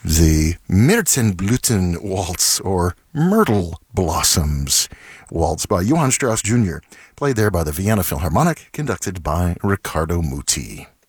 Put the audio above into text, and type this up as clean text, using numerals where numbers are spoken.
the Myrtenblüten Waltz, or Myrtle Blossoms Waltz by Johann Strauss Jr., played there by the Vienna Philharmonic, conducted by Riccardo Muti.